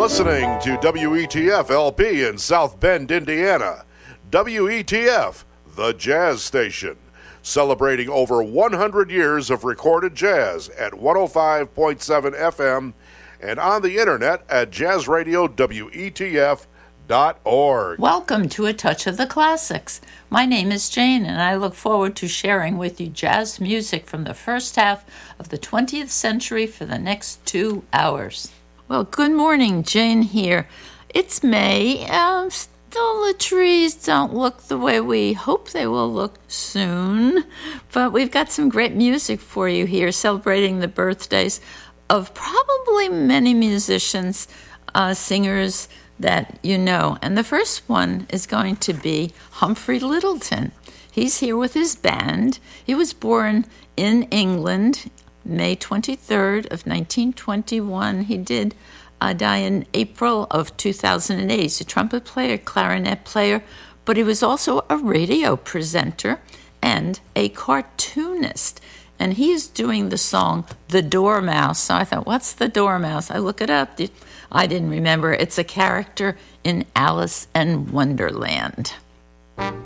listening to WETF LP in South Bend, Indiana. WETF, the jazz station, celebrating over 100 years of recorded jazz at 105.7 FM and on the internet at jazzradiowetf.org. Welcome to A Touch of the Classics. My name is Jane, and I look forward to sharing with you jazz music from the first half of the 20th century for the next 2 hours. Well, good morning, Jane here. It's May. Still the trees don't look the way we hope they will look soon, but we've got some great music for you here, celebrating the birthdays of probably many musicians, singers that you know. And the first one is going to be Humphrey Lyttelton. He's here with his band. He was born in England, May 23rd of 1921. He did die in April of 2008. He's a trumpet player, clarinet player, but he was also a radio presenter and a cartoonist. And he's doing the song The Dormouse. So I thought, what's the Dormouse? I look it up. I didn't remember. It's a character in Alice in Wonderland.